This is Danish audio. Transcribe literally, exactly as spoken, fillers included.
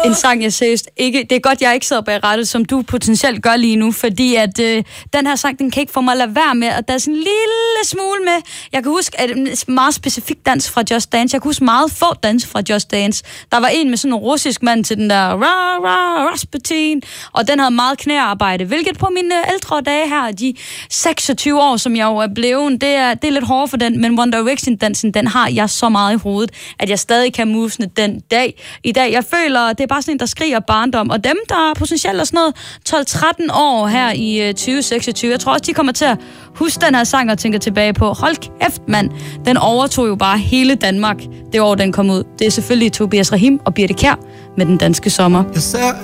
en sang, jeg seriøst ikke... Det er godt, jeg ikke sidder bag rattet, som du potentielt gør lige nu, fordi at øh, den her sang, den kan ikke få mig at lade være med, og der er sådan en lille smule med... Jeg kan huske, at en meget specifik dans fra Just Dance. Jeg kan huske meget få dans fra Just Dance. Der var en med sådan en russisk mand til den der... Ra, ra, Rasputin, og den havde meget knæarbejde, hvilket på mine ældre dage her, de seksogtyve år, som jeg jo er blevet, det er, det er lidt hårdt for den, men One Direction-dansen, den har jeg så meget i hovedet, at jeg stadig kan movesne den dag i dag. Jeg føler, det er bare sådan en, der skriger barndom, og dem, der er potentielt er sådan noget tolv tretten år her i tyve seksogtyve, jeg tror også, de kommer til at huske den her sang og tænke tilbage på, hold kæft, mand, den overtog jo bare hele Danmark, det år, den kom ud. Det er selvfølgelig Tobias Rahim og Birthe Kjær med Den Danske Sommer. Jeg ser